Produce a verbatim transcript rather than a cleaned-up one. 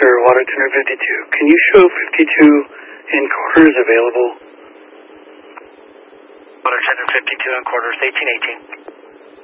sir, water tender fifty-two. Can you show fifty-two in quarters available? Water tender fifty-two in quarters, eighteen eighteen.